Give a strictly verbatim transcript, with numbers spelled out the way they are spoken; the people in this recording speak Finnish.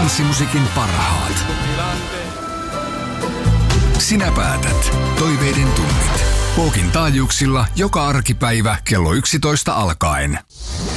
tanssimusiikin parhaat. Sinä päätät. Toiveiden tunnit. Pookin taajuuksilla joka arkipäivä kello yksitoista alkaen.